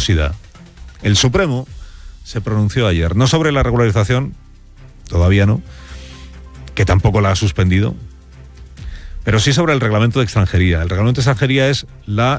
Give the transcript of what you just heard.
curiosidad. El Supremo se pronunció ayer, no sobre la regularización, todavía no, que tampoco la ha suspendido, pero sí sobre el reglamento de extranjería. El reglamento de extranjería es la